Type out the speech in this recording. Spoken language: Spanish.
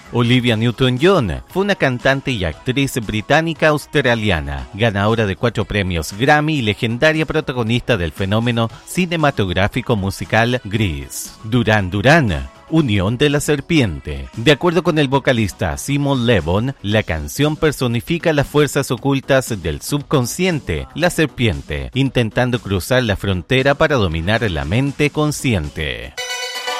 Olivia Newton-John fue una cantante y actriz británica-australiana, ganadora de 4 premios Grammy y legendaria protagonista del fenómeno cinematográfico musical Grease. Duran Duran, Unión de la Serpiente. De acuerdo con el vocalista Simon Le Bon, la canción personifica las fuerzas ocultas del subconsciente, la serpiente, intentando cruzar la frontera para dominar la mente consciente.